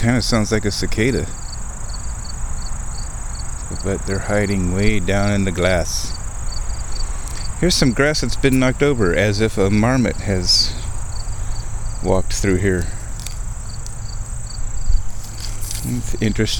kind of sounds like a cicada. But they're hiding way down in the glass. Here's some grass that's been knocked over, as if a marmot has walked through here. It's interesting.